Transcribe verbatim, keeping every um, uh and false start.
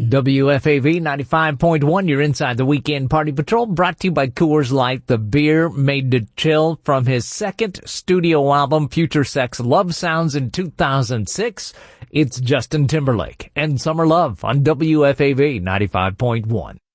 W F A V ninety-five point one, you're inside the Weekend Party Patrol, brought to you by Coors Light, the beer made to chill, from his second studio album, Future Sex Love Sounds, in two thousand six. It's Justin Timberlake and Summer Love on W F A V ninety-five point one.